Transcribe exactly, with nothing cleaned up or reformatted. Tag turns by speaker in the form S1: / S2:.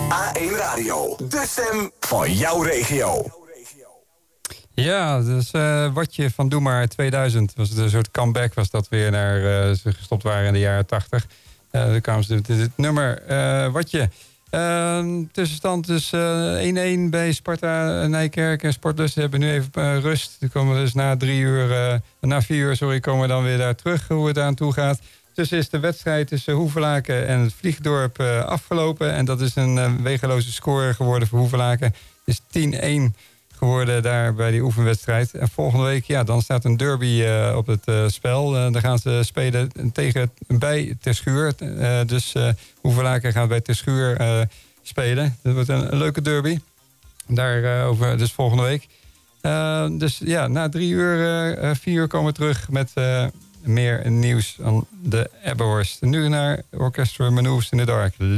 S1: A één Radio, de stem van jouw regio.
S2: Ja, dus uh, Watje van Doe Maar tweeduizend. Was het een soort comeback, was dat weer naar uh, ze gestopt waren in de jaren tachtig. Uh, dan kwamen ze dit, dit nummer, uh, Watje. Uh, tussenstand dus uh, één-één bij Sparta Nijkerk en Sportlust. Ze hebben nu even uh, rust. Dan komen we dus na drie uur, uh, na vier uur, sorry, komen we dan weer daar terug hoe het aan toe gaat. Dus is de wedstrijd tussen Hoevelaken en het Vliegdorp uh, afgelopen. En dat is een uh, wegeloze score geworden voor Hoevelaken. Het is tien-één geworden daar bij die oefenwedstrijd. En volgende week, ja, dan staat een derby uh, op het uh, spel. Uh, dan gaan ze spelen tegen, bij Terschuur. Uh, dus uh, Hoevelaken gaat bij Terschuur uh, spelen. Dat wordt een, een leuke derby. Daar uh, over, dus volgende week. Uh, dus ja, na drie uur, uh, vier uur komen we terug met uh, meer nieuws aan de Ebbenhorst. Nu naar Orchestra Manoeuvres in the Dark.